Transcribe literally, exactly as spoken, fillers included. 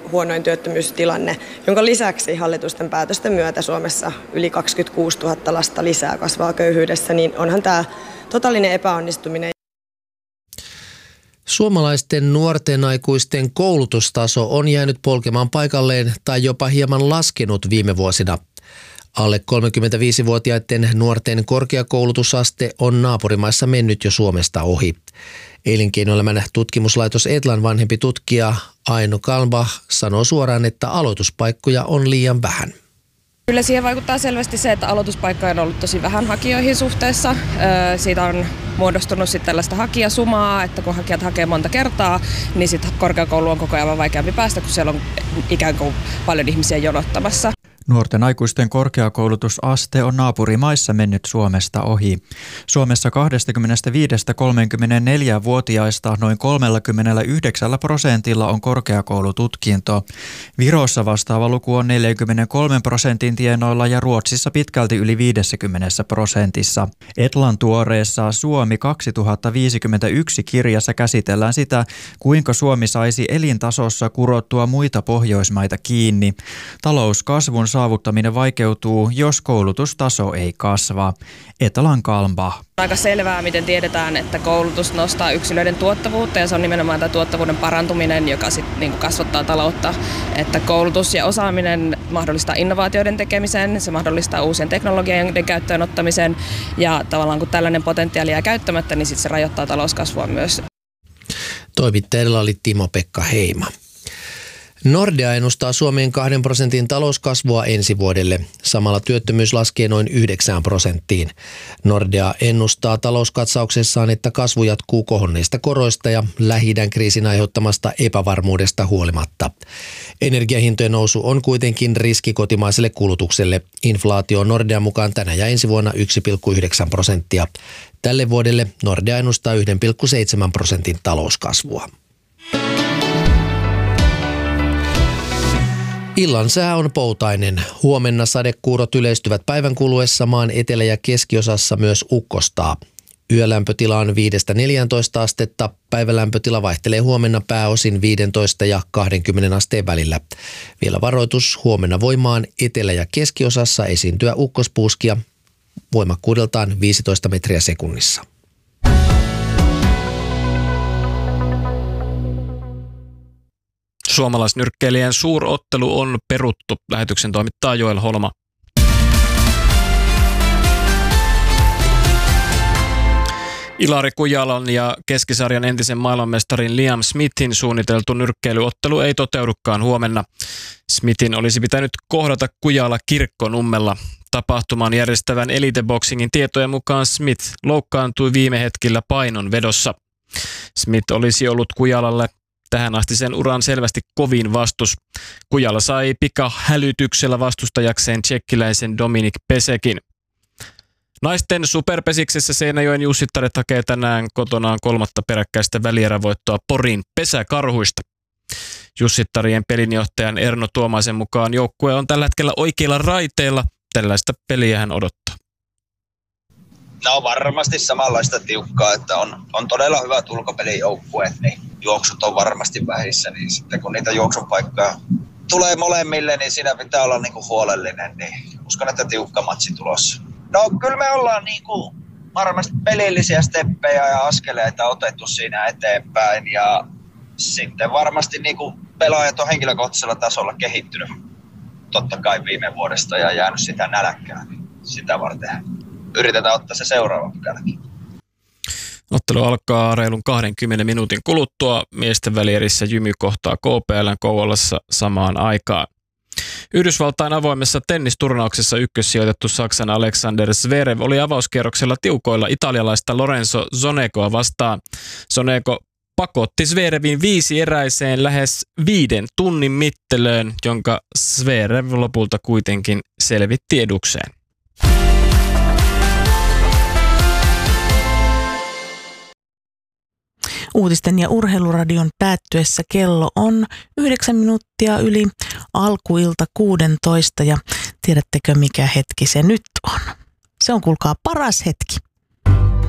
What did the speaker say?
huonoin työttömyystilanne, jonka lisäksi hallitusten päätösten myötä Suomessa yli kaksikymmentäkuusituhatta lasta lisää kasvaa köyhyydessä, niin onhan tämä totaalinen epäonnistuminen. Suomalaisten nuorten aikuisten koulutustaso on jäänyt polkemaan paikalleen tai jopa hieman laskenut viime vuosina. Alle kolmekymmentäviisivuotiaiden nuorten korkeakoulutusaste on naapurimaissa mennyt jo Suomesta ohi. Elinkeinoelämän tutkimuslaitos Etlan vanhempi tutkija Aino Kalmbach sanoo suoraan, että aloituspaikkoja on liian vähän. Kyllä siihen vaikuttaa selvästi se, että aloituspaikkoja on ollut tosi vähän hakijoihin suhteessa. Siitä on muodostunut sitten tällaista hakijasumaa, että kun hakijat hakee monta kertaa, niin sitten korkeakoulu on koko ajan vaikeampi päästä, kun siellä on ikään kuin paljon ihmisiä jonottamassa. Nuorten aikuisten korkeakoulutusaste on naapurimaissa mennyt Suomesta ohi. Suomessa kaksikymmentäviisi–kolmekymmentäneljä-vuotiaista noin kolmekymmentäyhdeksän prosentilla on korkeakoulututkinto. Virossa vastaava luku on neljäkymmentäkolme prosentin tienoilla ja Ruotsissa pitkälti yli viisikymmentä prosentissa. Etlan tuoreessa Suomi kaksituhattaviisikymmentäyksi kirjassa käsitellään sitä, kuinka Suomi saisi elintasossa kurottua muita Pohjoismaita kiinni. Talouskasvun saavuttaminen vaikeutuu, jos koulutustaso ei kasva. Etlan Kalmbach. Aika selvää, miten tiedetään, että koulutus nostaa yksilöiden tuottavuutta ja se on nimenomaan tämä tuottavuuden parantuminen, joka sitten niin kuin kasvattaa taloutta. Että koulutus ja osaaminen mahdollistaa innovaatioiden tekemisen, se mahdollistaa uusien teknologioiden käyttöön ottamisen ja tavallaan kun tällainen potentiaali jää käyttämättä, niin sitten se rajoittaa talouskasvua myös. Toimittajalla oli Timo-Pekka Heima. Nordea ennustaa Suomeen kahden prosentin talouskasvua ensi vuodelle. Samalla työttömyys laskee noin yhdeksään prosenttiin. Nordea ennustaa talouskatsauksessaan, että kasvu jatkuu kohonneista koroista ja Lähi-idän kriisin aiheuttamasta epävarmuudesta huolimatta. Energiahintojen nousu on kuitenkin riski kotimaiselle kulutukselle. Inflaatio on Nordean mukaan tänä ja ensi vuonna yksi pilkku yhdeksän prosenttia. Tälle vuodelle Nordea ennustaa yksi pilkku seitsemän prosentin talouskasvua. Illan sää on poutainen. Huomenna sadekuurot yleistyvät päivän kuluessa, maan etelä- ja keskiosassa myös ukkostaa. Yölämpötila on viidestä neljääntoista astetta. Päivälämpötila vaihtelee huomenna pääosin viisitoista ja kaksikymmentä asteen välillä. Vielä varoitus: huomenna voimaan etelä- ja keskiosassa esiintyä ukkospuuskia voimakkuudeltaan viisitoista metriä sekunnissa. Suomalaisnyrkkeilijän suurottelu on peruttu. Lähetyksen toimittaa Joel Holma. Ilari Kujalan ja keskisarjan entisen maailmanmestarin Liam Smithin suunniteltu nyrkkeilyottelu ei toteudukaan huomenna. Smithin olisi pitänyt kohdata Kujala Kirkkonummella. Tapahtuman järjestävän Elite Boxingin tietojen mukaan Smith loukkaantui viime hetkillä painonvedossa. Smith olisi ollut Kujalalle tähän asti sen uran selvästi kovin vastus. Kujala sai pikahälytyksellä vastustajakseen tsekkiläisen Dominik Pesekin. Naisten superpesiksessä Seinäjoen Jussittaret hakee tänään kotonaan kolmatta peräkkäistä välierävoittoa Porin Pesäkarhuista. Jussittarien pelinjohtajan Erno Tuomaisen mukaan joukkue on tällä hetkellä oikeilla raiteilla. Tällaista peliä hän odottaa. No varmasti samanlaista tiukkaa, että on, on todella hyvät ulkopelijoukkueet, niin juoksut on varmasti vähissä, niin sitten kun niitä juoksupaikkoja tulee molemmille, niin siinä pitää olla niinku huolellinen, niin uskon, että tiukka matsi tulossa. No kyllä me ollaan niinku varmasti pelillisiä steppejä ja askeleita otettu siinä eteenpäin ja sitten varmasti niinku pelaajat on henkilökohtaisella tasolla kehittynyt totta kai viime vuodesta ja jäänyt sitä nälkkää, niin sitä varten yritetään ottaa se seuraava pykäläkin. Ottelu alkaa reilun kahdenkymmenen minuutin kuluttua. Miesten välierissä Jymy kohtaa K P L:n Kouvolassa samaan aikaan. Yhdysvaltain avoimessa tennisturnauksessa ykkössijoitettu Saksan Alexander Zverev oli avauskierroksella tiukoilla italialaista Lorenzo Sonegoa vastaan. Sonego pakotti Zverevin viisi eräiseen lähes viiden tunnin mittelöön, jonka Zverev lopulta kuitenkin selvitti edukseen. Uutisten ja urheiluradion päättyessä kello on yhdeksän minuuttia yli alkuilta kuudentoista ja tiedättekö mikä hetki se nyt on? Se on kuulkaa paras hetki.